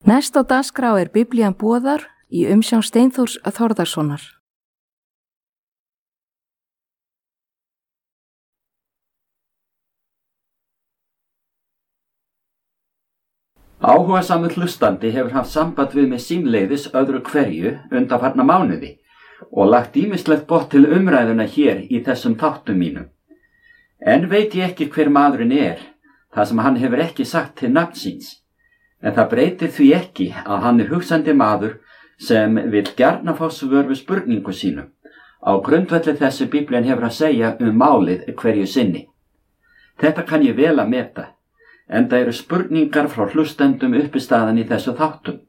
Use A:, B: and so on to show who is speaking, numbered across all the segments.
A: Næst á dagskrá Biblían boðar í umsjón Steinþórs Þórðarsonar.
B: Áhugasamur hlustandi hefur haft samband við mig símleiðis öðru hverju undanfarna mánuði og lagt ýmislegt gott til umræðuna hér í þessum þáttum mínum. En veit ég ekki hver maðurinn þar sem hann hefur ekki sagt til nafns síns. En það breytir því ekki að hann hugsandi maður sem vill gjarna fá svör við spurningu sínum á grundvelli þessu Biblían hefur að segja málið hverju sinni. Þetta kann ég vel að meta, enda eru spurningar frá hlustendum uppistaðan í þessu þáttum.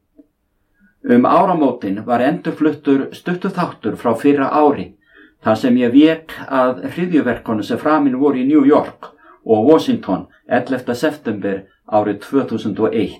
B: Áramótin var endurfluttur stuttur þáttur frá fyrra ári, þar sem ég vék að hryðjuverkunum sem framin voru í New York og Washington 11. september árið 2001.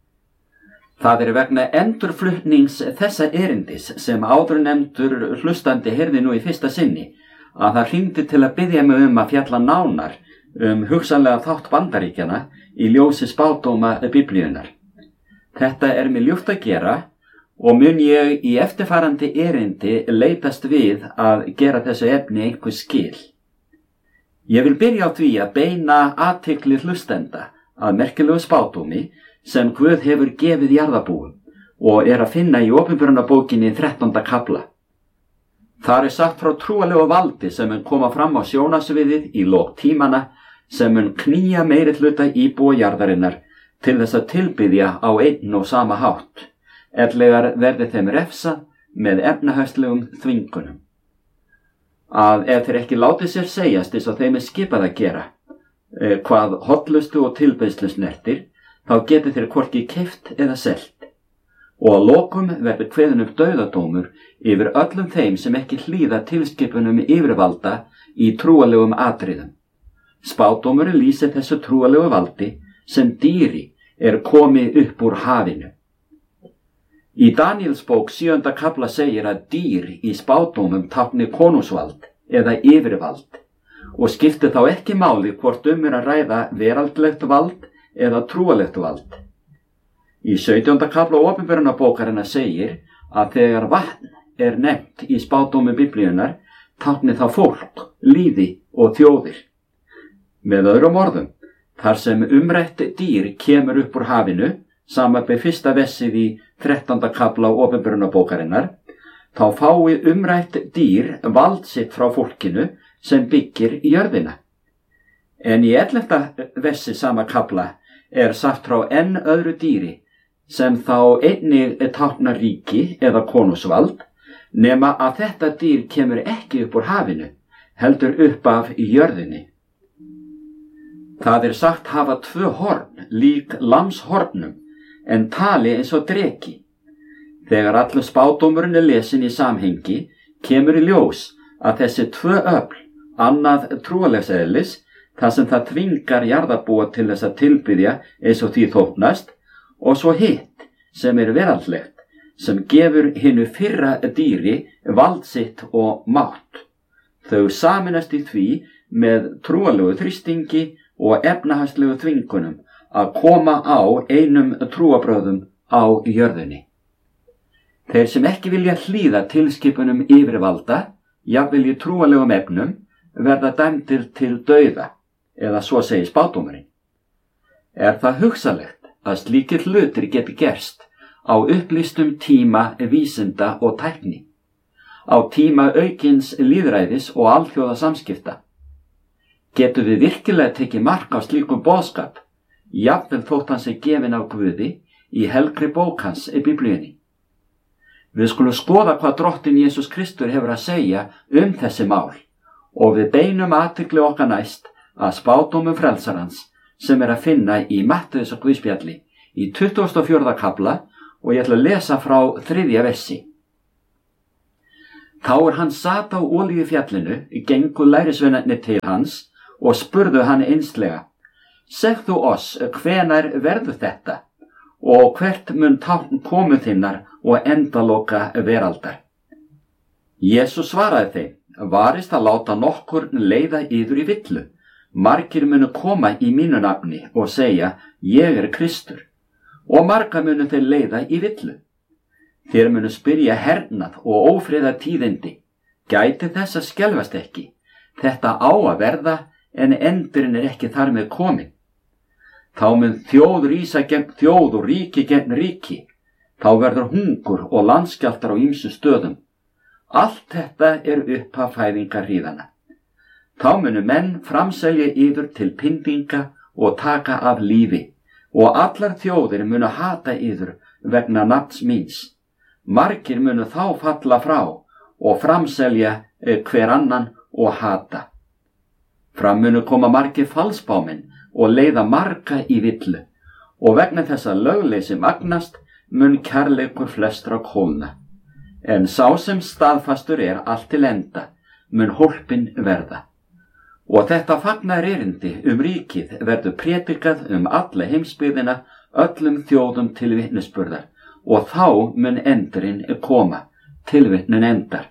B: Það vegna endurflutnings þessa erindis sem áður nefndur hlustandi heyrði nú í fyrsta sinni að það hringdi til að biðja mig að fjalla nánar hugsanlega þátt Bandaríkjanna í ljósi spádóma Biblíunnar. Þetta mér ljúft að gera og mun ég í eftirfarandi erindi leitast við að gera þessu efni einhver skil. Ég vil byrja á því að beina athygli hlustenda að merkilegu spádómi sem Guð hefur gefið jarðarbúum og að finna í Opinberunarbókinni 13. kafla. Þar sagt frá trúalegu valdi sem mun koma fram á sjónarsviðið í lok tímana sem mun knýja meiri hluta íbúa jarðarinnar til þess að tilbiðja á einn og sama hátt, ellegar verði þeim refsað með efnahagslegum þvingunum. Að ef þeir ekki láti sér segjast eins og þeim skipað að gera, hvað hollustu og tilbeiðslu snertir, þá geti þeir hvorki keypt eða selt. Og að lokum verður kveðinn dauðadómur yfir öllum þeim sem ekki hlýða tilskipunum yfirvalda í trúalegum atriðum. Spádómurinn lýsir þessu trúalegu valdi sem dýri komið upp úr hafinu. Í Daníelsbók 7. kafla segir að dýr í spádómum tákni konungsvald eða yfirvald og skiptir þá ekki máli hvort að ræða veraldlegt vald eða trúalegt vald. Í 17. kafla Opinberunarbókarinnar segir að þegar vatn nefnt í spádómi Biblíunnar tákni þá fólk, líði og þjóðir. Með öðrum orðum, þar sem umrætt dýr kemur upp úr hafinu, samanber fyrsta vessið í 13. kafla Opinberunarbókarinnar, þá fái umrætt dýr vald sitt frá fólkinu sem byggir jörðina. En í 11. vessi sama kafla sagt frá enn öðru dýri sem þá einnig táknar ríki eða konungsvald, nema að þetta dýr kemur ekki upp úr hafinu, heldur upp af jörðinni. Það sagt hafa 2 horn, lík lamshornum, en tali eins og dreki. Þegar allur spádómurinn lesin í samhengi, kemur í ljós að þessi 2 öfl, annað trúalegs eðlis, þar sem það þvingar jarðarbúa til þess að tilbiðja eins og því þóknast, og svo hitt sem veraldlegt, sem gefur hinu fyrra dýri vald sitt og mátt. Þau saminast í því með trúalegu þrýstingi og efnahagslegu þvingunum að koma á einum trúarbrögðum á jörðinni. Þeir sem ekki vilja hlýða tilskipunum yfirvalda, jafnvel í trúalegum efnum, verða dæmdir til dauða, eða svo segir spádómurinn. Það hugsanlegt að slíkir hlutir geti gerst á upplýstum tíma vísinda og tækni, á tíma aukins lýðræðis og alþjóða samskipta? Getum við virkilega tekið mark á slíkum boðskap, jafnvel þótt hann sé gefinn af Guði í helgri bók hans Biblíunni? Við skulum skoða hvað drottinn Jesús Kristur hefur að segja þessi mál og við beinum athygli okkar næst að spádómum frelsarans sem að finna í Mattheusar Guðspjalli í 24. kafla og ég ætla að lesa frá 3. vessi. Þá hann sat á Olíufjallinu, gengu lærisveinarnir til hans og spurðu hann einslega: Segð þú oss, hvenær verður þetta og hvert mun tákn komu þinnar og endaloka veraldar? Jesús svaraði þeim: Varist að láta nokkur leiða yður í villu. Margir munu koma í mínu nafni og segja: Ég Kristur, og marga munu þeir leiða í villu. Þeir munu spyrja hernað og ófriða tíðindi. Gæti þess að skelfast ekki. Þetta á að verða, en endurinn ekki þar með komin. Þá mun þjóð rísa gegn þjóð og ríki gegn ríki. Þá verður hungur og landskjálftar á ýmsum stöðum. Allt þetta upphaf fæðingarhríðanna. Þá munu menn framselja yður til pyndinga og taka af lífi, og allar þjóðir munu hata yður vegna nafns míns. Margir munu þá falla frá og framselja hver annan og hata. Fram munu koma margir falsbámenn og leiða marga í villu, og vegna þess að lögleysi magnast mun kærleikur flestra kólna. En sá sem staðfastur allt til enda mun hólpinn verða. Og þetta fagnaðarerindi ríkið verður prédikað alla heimsbyggðina öllum þjóðum til vitnisburðar, og þá mun endurinn koma, tilvitnun endar.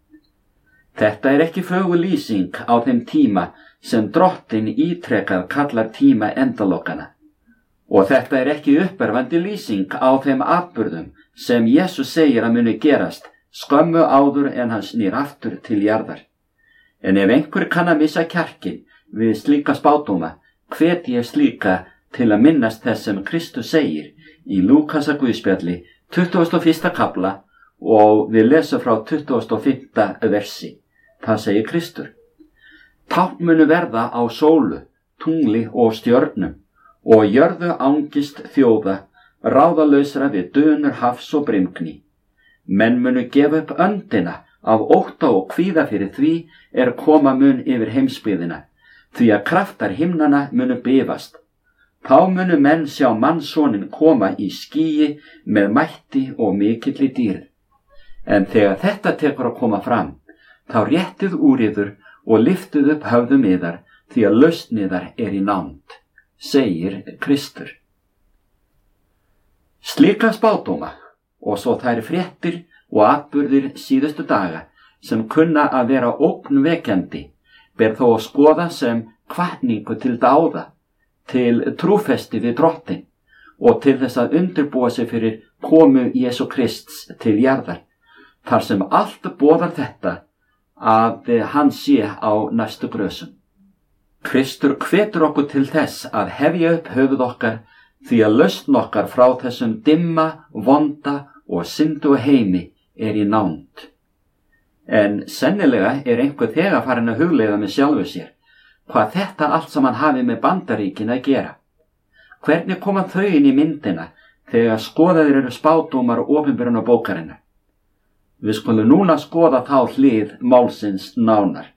B: Þetta ekki fögur lýsing á þeim tíma sem Drottinn ítrekað kallar tíma endalokana. Og þetta ekki uppörvandi lýsing á þeim atburðum sem Jesús segir að muni gerast skömmu áður en hann snýr aftur til jarðar. En ef einhver kann að missa kjarkinn við slíka spádóma, hvet ég slíka til að minnast þess sem Kristus segir í Lúkasar Guðspjalli 21. kafla og við lesum frá 25. versi. Það segir Kristur: Tákn munu verða á sólu, tungli og stjörnum, og jörðu angist þjóða, ráðalausra við dunur hafs og brimgni. Menn munu gefa upp öndina af ótta og kvíða fyrir því koma mun yfir heimsbyggðina, því að kraftar himnanna munu bifast. Þá munu menn sjá mannssoninn koma í skýi með mætti og mikilli dýrð. En þegar þetta tekur að koma fram, þá réttið úr yður og lyftið upp höfðum yðar, því að lausn yðar í nánd, segir Kristur. Slíka spádóma og svo þær fréttir og atburðir síðustu daga sem kunna að vera ógnvekjandi ber þó að skoða sem hvatningu til dáða, til trúfesti við Drottinn og til þess að undirbúa sig fyrir komu Jesú Krists til jarðar, þar sem allt boðar þetta að hann sé á næstu grösum. Kristur hvetur okkur til þess að hefja upp höfuð okkar, því að lausn okkar frá þessum dimma, vonda og syndu heimi í nánd. En sennilega einhver þegar farin að hugleiða með sjálfu sér hvað þetta allt saman hafi með Bandaríkin að gera. Hvernig koma þau inn í myndina þegar skoðaðir spádómar opinberuna bókarinnar? Við skulum núna skoða þá hlið málsins nánar.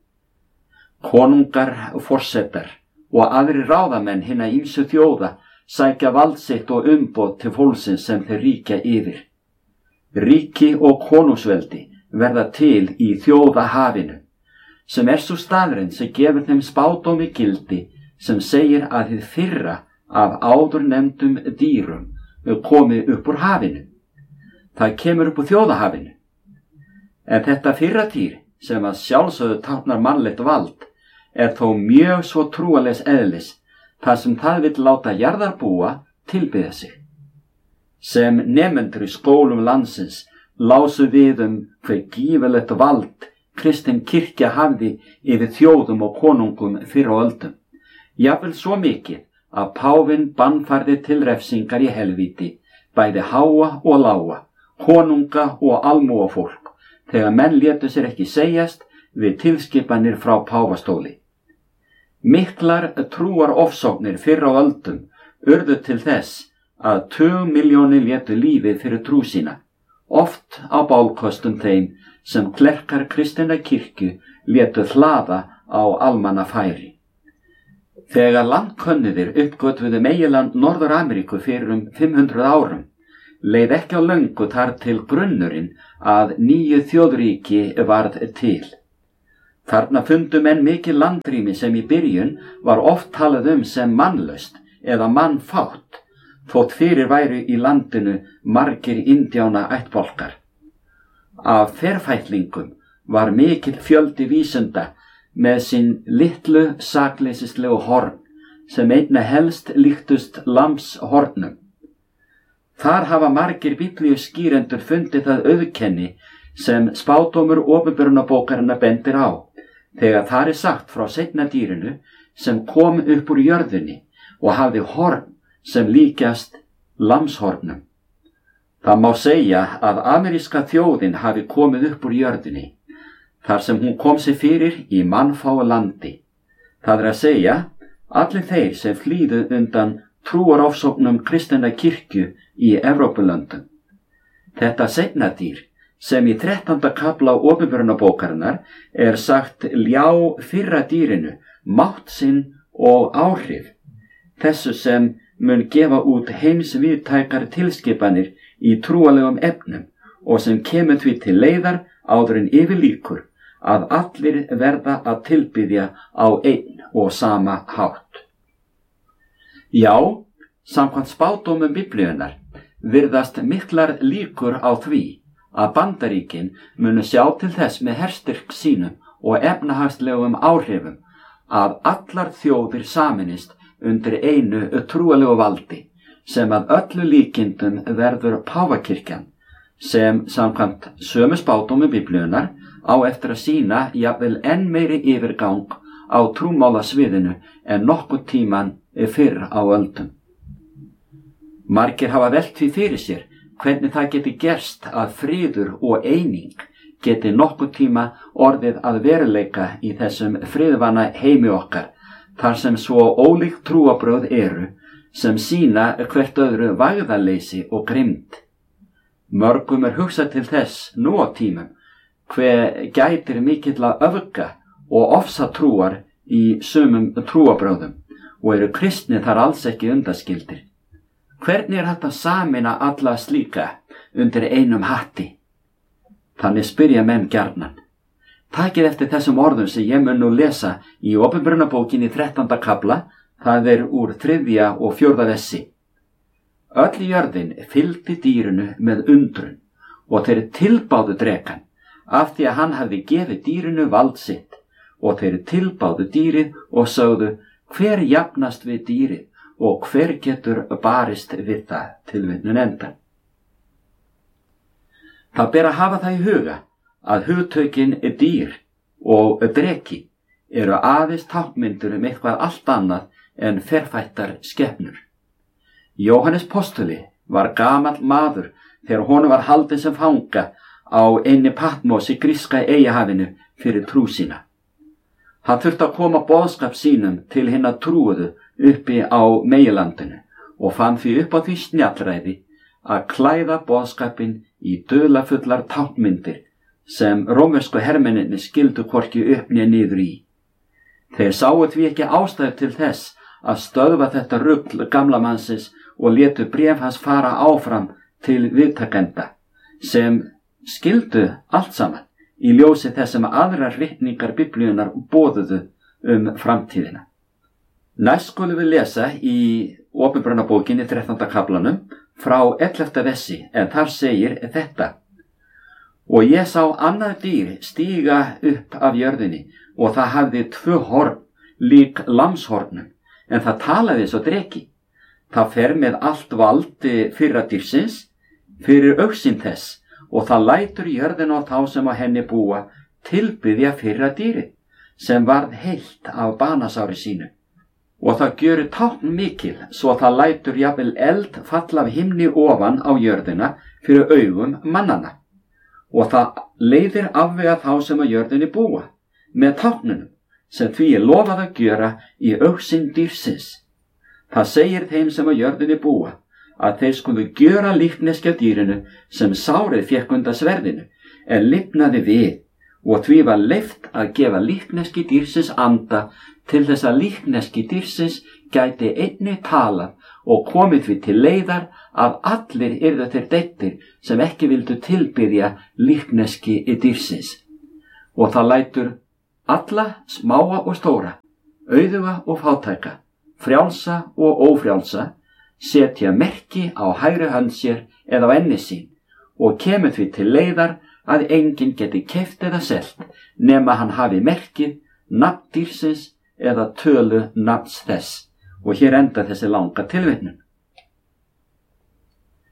B: Konungar, forsetar og aðrir ráðamenn hinna ýmsu þjóða sækja vald sitt og umboð til fólksins sem þeir ríkja yfir. Ríki og konungsveldi verða til í þjóðahafinu, sem svo staðurinn sem gefur þeim spádómi gildi, sem segir að hið fyrra af áður nefndum dýrum komi upp úr hafinu. Það kemur upp úr þjóðahafinu. En þetta fyrra dýr, sem að sjálfsögðu táknar mannlegt vald, þó mjög svo trúalegs eðlis, þar sem það vill láta jarðarbúa tilbiðja sig. Sem nemendur í skólum landsins lásu við hve gífurlegt vald kristin kirkja hafði yfir þjóðum og konungum fyrr á öldum. Jafnvel svo mikið að páfinn bannfærði til refsingar í helvíti, bæði háa og lága, konunga og almúafólk, þegar menn létu sér ekki segjast við tilskipanir frá páfastóli. Miklar trúar ofsóknir fyrr á öldum urðu til þess að 2.000.000 létu lífið fyrir trú sína, oft á bálkostum þeim sem klerkar kristinna kirkju létu hlaða á almannafæri. Þegar landkönnuðir uppgötvuðu meginland Norður-Ameríku fyrir 500 árum, leið ekki á löngu þar til grunnurinn að nýju þjóðríki varð til. Þarna fundu menn mikið landrými sem í byrjun var oft talað sem mannlaust eða mannfátt, þótt fyrir væru í landinu margir indjána ættbálkar. Af ferfætlingum var mikill fjöldi vísinda með sín litlu sakleysislegu horn, sem einna helst líktust lambshornum. Þar hafa margir biblíuskýrendur fundið það auðkenni sem spádómur Opinberunarbókarinnar bendir á, þegar þar sagt frá seinna dýrinu sem kom upp úr jörðinni og hafði horn sem líkjast lamshornum. Það má segja að ameríska þjóðin hafi komið upp úr jörðinni, þar sem hún kom sér fyrir í mannfáu landi. Það að segja, allir þeir sem flýðu undan trúarofsóknum kristinnar kirkju í Evrópulöndum. Þetta seinna dýr, sem í 13. kafla Opinberunarbókarinnar sagt ljá fyrra dýrinu mátt sinn og áhrif, þessu sem mun gefa út heimsvíðtækar tilskipanir í trúalegum efnum og sem kemur því til leiðar áður en yfir lýkur að allir verða að tilbiðja á einn og sama hátt. Já, samkvæmt spádómum Biblíunnar virðast miklar líkur á því að Bandaríkin munu sjá til þess með herstyrk sínum og efnahagslegum áhrifum að allar þjóðir sameinist undir einu trúalegu valdi sem að öllu líkindum verður páfakirkjan, sem samkvæmt sömu spádómum Biblíunnar á eftir að sýna jafnvel enn meiri yfirgang á trúmálasviðinu en nokkuð tíman fyrr á öldum. Margir hafa velt því fyrir sér hvernig það geti gerst að friður og eining geti nokkuð tíma orðið að veruleika í þessum friðvana heimi okkar, þar sem svo ólík trúarbrögð eru sem sýna hvert öðru vægðarleysi og grimmd. Mörgum hugsað til þess nú á tímum hve gætir mikilla öfga og ofsatrúar í sumum trúarbrögðum og eru kristnir þar alls ekki undanskildir. Hvernig hægt að sameina alla slíka undir einum hatti? Þannig spyrja menn gjarnan. Takið eftir þessum orðum sem ég mun nú lesa í Opinberunarbókinni 13. kafla, það úr 3. og 4. versi. Öll jörðin fylgdi dýrinu með undrun og þeir tilbáðu drekann af því að hann hafði gefið dýrinu vald sitt og þeir tilbáðu dýrið og sögðu, hver jafnast við dýrið og hver getur barist við það, tilvitnun enda. Það ber að hafa það í huga að hugtökin dýr og dreki eru aðeins táknmyndir eitthvað allt annað en ferfættar skepnur. Jóhannes postuli var gamall maður þegar honum var haldinn sem fanga á einni Patmos í gríska eyjahafinu fyrir trú sína. Hann þurfti að koma boðskap sínum til hinna trúuðu uppi á meginlandinu og fann því upp á því snjallræði að klæða boðskapinn í dularfullar táknmyndir sem rómversku hermennirnir skildu hvorki upp né niður í. Þeir sáu því ekki ástæðu til þess að stöðva þetta rugl gamla mannsins og létu bréf hans fara áfram til viðtakenda sem skildu allt saman í ljósi þess sem aðrar ritningar Biblíunnar boðuðu framtíðina. Næst skulum við lesa í Opinberunarbókinni 13. kaflanum frá 11. versi en þar segir þetta. Og ég sá annað dýr stíga upp af jörðinni og það hafði 2 horn lík lamshornum en það talaði svo dreki. Það fer með allt vald fyrra dýrsins fyrir augsýn þess og það lætur jörðin og þá sem á henni búa tilbiðja fyrra dýrið sem varð heilt af banasári sínu. Og það gjörir tákn mikil svo það lætur jafnvel eld falla af himni ofan á jörðina fyrir augum mannanna. Og það leiðir afvega þá sem á jörðinni búa með táknunum sem því lofað að gjöra í augsýn dýrsins. Það segir þeim sem á jörðinni búa að þeir skulu gjöra líkneskja dýrinu sem sárið fékk undan sverðinu en lifnaði við og því var leyft að gefa líkneski dýrsins anda til þess að líkneski dýrsins gæti einnig talað og komið því til leiðar að allir yrðu þeir deyddir sem ekki vildu tilbiðja líkneski dýrsins. Og það lætur alla smáa og stóra, auðuga og fátæka, frjálsa og ófrjálsa, setja merki á hægri hönd sér eða á enni sín og kemur því til leiðar að enginn geti keypt eða selt nema hann hafi merkið, nafn dýrsins eða tölu nafns þess. Og hér enda þessi langa tilvitnun.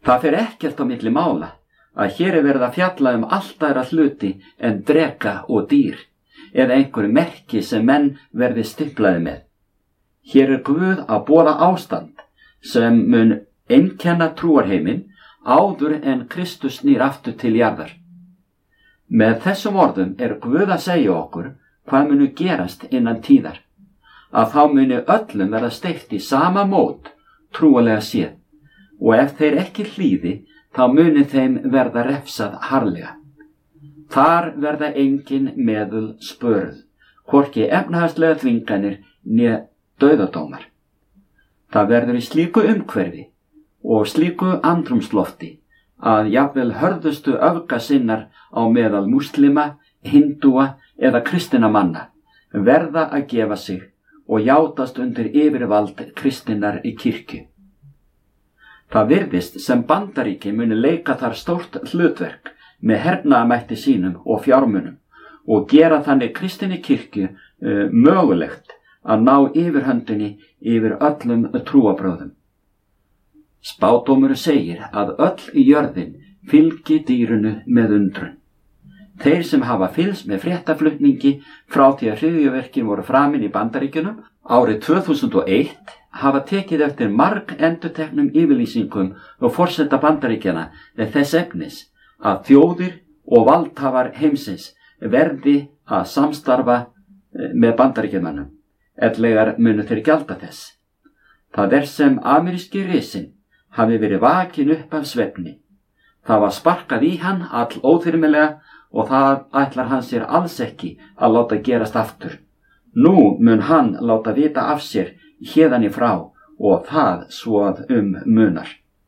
B: Það fer ekkert á milli mála að hér er verið að fjalla allt aðra hluti en dreka og dýr eða einhverju merki sem menn verði stiplaði með. Hér er Guð að boða ástand sem mun einkenna trúarheiminn áður en Kristus snýr aftur til jarðar. Með þessum orðum er Guð að segja okkur hvað munu gerast innan tíðar, að þá muni öllum verða steypt í sama mót trúarlega séð, og ef þeir ekki hlýði þá muni þeim verða refsað harðlega. Þar verða engin meðul spöruð, hvorki efnahagslega þvinganir né dauðadómar. Það verður í slíku umhverfi og slíku andrúmslofti að jafnvel hörðustu öfgasinnar á meðal múslima, hindúa eða kristinna manna verða að gefa sig og játast undir yfirvald kristinnar í kirkju. Það virðist sem Bandaríkin muni leika þar stórt hlutverk með hernaðarmætti sínum og fjármunum og gera þannig kristinni kirkju mögulegt að ná yfirhöndinni yfir öllum trúarbrögðum. Spádómur segir að öll jörðin fylgi dýrinu með undrun. Þeir sem hafa fylgst með fréttaflutningi frá því að hryðjuverkin voru framin í Bandaríkjunum árið 2001 hafa tekið eftir marg endurteknum yfirlýsingum og forseta Bandaríkjana þess efnis að þjóðir og valdhafar heimsins verði að samstarfa með Bandaríkjamönnum, ellegar munu þeir gjalda þess. Það er sem ameríski risinn hafi verið vakin upp af svefni. Það var sparkað í hann all óþyrmilega og það ætlar hann sér alls ekki að láta gerast aftur. Nú mun hann láta vita af sér héðan í frá og það svo að munar.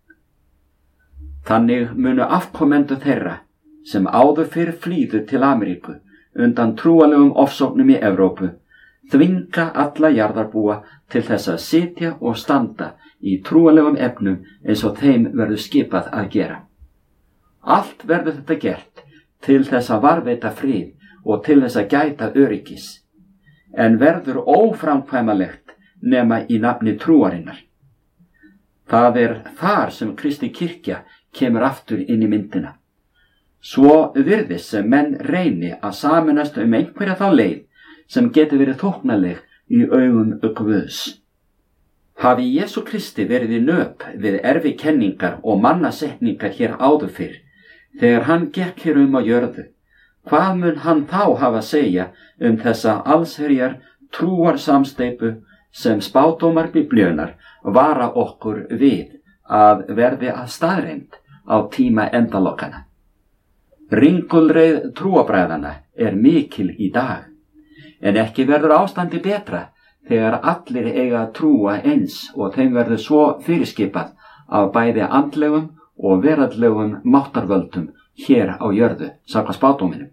B: Þannig munu afkomendur þeirra sem áður fyrr flýðu til Ameríku undan trúalegum ofsóknum í Evrópu þvinga alla jarðarbúa til þess að sitja og standa í trúalegum efnum eins og þeim verður skipað að gera. Allt verður þetta gert til þess að varðveita frið og til þess að gæta öryggis, en verður óframkvæmanlegt nema í nafni trúarinnar. Það er þar sem Kristi kirkja kemur aftur inn í myndina. Svo virðist sem menn reyni að sameinast einhverja þá leið sem getur verið þóknanleg í augum Guðs. Hafi Jesú Kristi verið í nöp við erfikenningar og mannasetningar hér áður fyrr, þegar hann gekk hér á jörðu, hvað mun hann þá hafa að segja þessa allsherjar trúarsamsteypu sem spádómar Biblíunnar vara okkur við að verði að staðreynd á tíma endalokana? Ringulreið trúabræðana er mikil í dag, en ekki verður ástandi betra þegar allir eiga að trúa eins og þeim verður svo fyrirskipað af bæði andlegum og veraldlegum máttarvöldum hér á jörðu, samkvæmt spádóminum.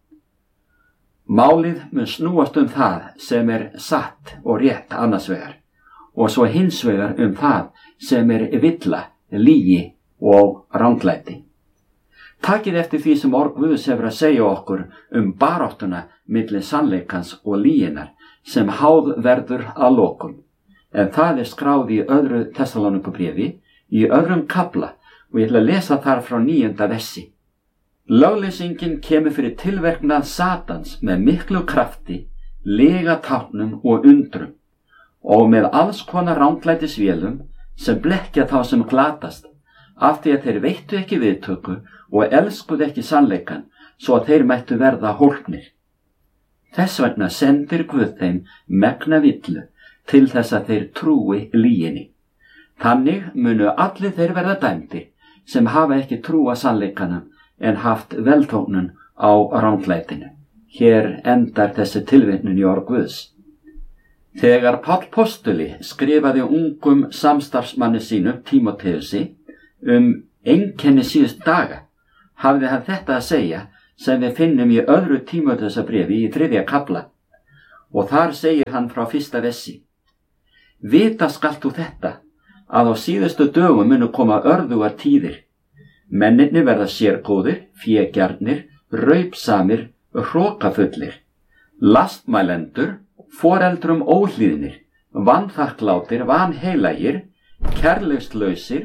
B: Málið mun snúast það sem er satt og rétt annars vegar, og svo hins vegar það sem er villa, lygi og ranglæti. Takið eftir því sem orð Guðs hefur að segja okkur baráttuna milli sannleikans og lyginnar sem háð verður að lokum, en það er skráð í 2. Tessalónikubréfi í 2. kafla og ég ætla að lesa þar frá 9. versi. Lögleysingin kemur fyrir tilverknað Satans með miklu krafti, lygatáknum og undrum og með alls konar ranglætisvélum sem blekkja þá sem glatast, af því að þeir veittu ekki viðtöku og elskuðu ekki sannleikan svo að þeir mættu verða hólpnir. Þess vegna sendir Guð þeim megna villu til þess að þeir trúi lyginni. Þannig munu allir þeir verða dæmdir sem hafa ekki trúa sannleikanum en haft velþóknun á ranglætinu. Hér endar þessi tilvitnun í orð Guðs. Þegar Páll postuli skrifaði ungum samstarfsmanni sínum Tímóteusi einkenni síðust daga, hafði hann þetta að segja sem við finnum í 2. Tímóteusarbréfi í 3. kafla, og þar segir hann frá 1. versi. Vita skalt þú þetta, að á síðustu dögum munu koma örðugar tíðir. Mennirnir verða sérgóðir, fégjarnir, raupsamir, hrokafullir, lastmælendur, foreldrum óhlýðnir, vanþakklátir, vanheilagir, kærleikslausir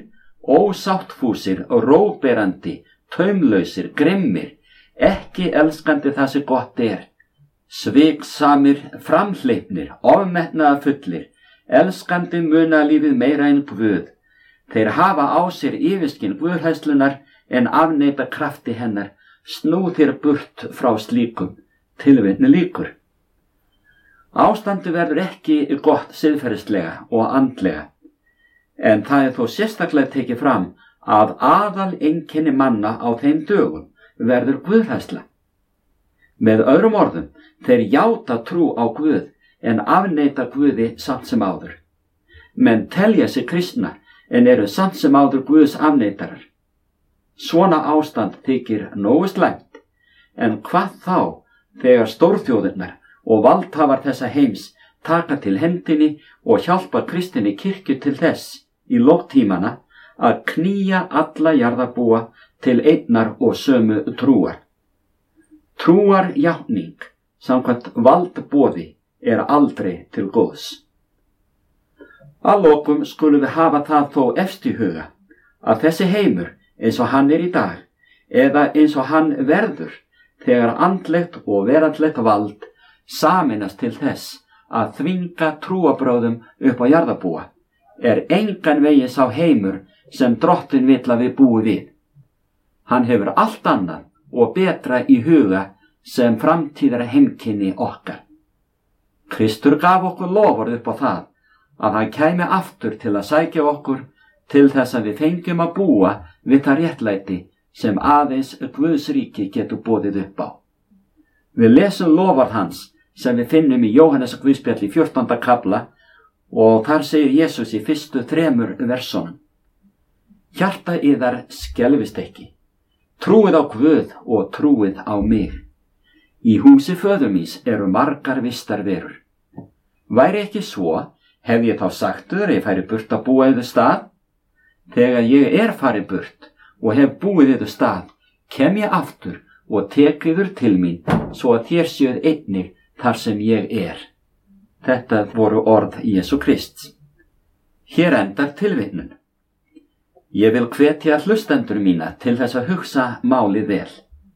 B: ósáttfúsir, róberandi, taumlausir, grimmir, ekki elskandi það sem gott sviksamir, framhleypnir, ofmetnaðarfullir, elskandi munalífið meira en Guð. Þeir hafa á sér yfirskinn guðhræðslunnar en afneita krafti hennar. Snú þér burt frá slíkum. Tilvitnun lýkur. Ástandi verður ekki gott siðferðislega og andlega, en það þó sérstaklega tekið fram að aðal einkenni manna á þeim dögum verður guðhræðsla. Með öðrum orðum, þeir játa trú á Guð en afneita Guði samt sem áður. Menn telja sig kristna en eru samt sem áður Guðs afneitarar. Svona ástand þykir nógu slæmt, en hvað þá þegar stórþjóðirnar og valdhafar þessa heims taka til hendinni og hjálpa kristinni kirkju til þess í lógtímana að knýja alla jarðarbúa til einnar og sömu trúar. Trúarjátning samkvæmt valdboði aldrei til góðs. Að lokum skulum við hafa það þó efst í huga að þessi heimur eins og hann í dag, eða eins og hann verður þegar andlegt og veraldlegt vald sameinast til þess að þvinga trúarbrögðum upp á jarðarbúa, engan veginn sá heimur sem Drottinn vill að við búum við. Hann hefur allt annað og betra í huga sem framtíðar heimkynni okkar. Kristur gaf okkur loforð upp á það að hann kæmi aftur til að sækja okkur til þess að við fengjum að búa við það réttlæti sem aðeins Guðs ríki getur boðið upp á. Við lesum loforð hans sem við finnum í Jóhannesar Guðspjalli 14. kafla og þar segir Jesús í fyrstu 3 versunum: Hjarta yðar skelfist ekki. Trúið á Guð og trúið á mig. Í húsi föður míns eru margar vistarverur. Væri ekki svo, hef ég þá sagt þér ég færi burt að búa yður stað? Þegar ég farið burt og hef búið yður stað, kem ég aftur og tek yður til mín, svo að þér séuð einnig þar sem ég Þetta voru orð Jesú Krists. Hér endar tilvitnun. Ég vil hvetja hlustendur mína til þess að hugsa málið vel.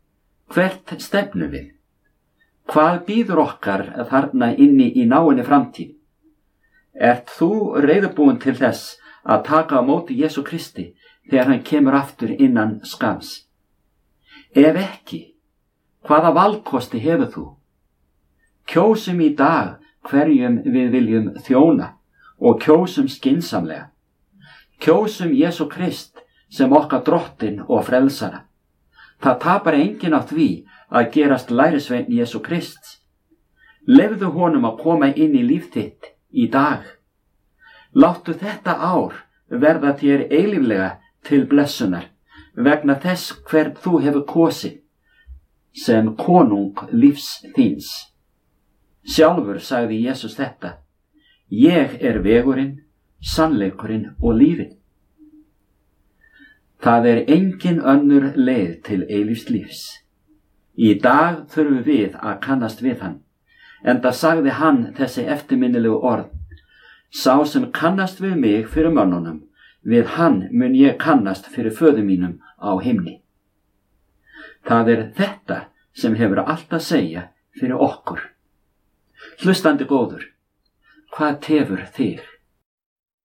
B: Hvert stefnum við? Hvað býður okkar þarna inni í náinni framtíð? Ert þú reiðubúin til þess að taka á móti Jesú Kristi þegar hann kemur aftur innan skams? Ef ekki, hvaða valkosti hefur þú? Kjósum í dag hverjum við viljum þjóna og kjósum skynsamlega. Kjósum Jesú Krist sem okkar Drottinn og frelsara. Það tapar enginn á því að gerast lærisveinn Jesú Krists. Leyfðu honum að koma inn í líf þitt í dag. Láttu þetta ár verða þér eilíflega til blessunar vegna þess hvern þú hefur kosið sem konung lífs þíns. Sjálfur sagði Jesús þetta: Ég vegurinn, sannleikurinn og lífið. Það engin önnur leið til eilífs lífs. Í dag þurfum við að kannast við hann, enda sagði hann þessi eftirminnilegu orð: Sá sem kannast við mig fyrir mönnunum, við hann mun ég kannast fyrir föður mínum á himni. Það þetta sem hefur allt að segja fyrir okkur. Hlustandi góður, hvað tefur þig?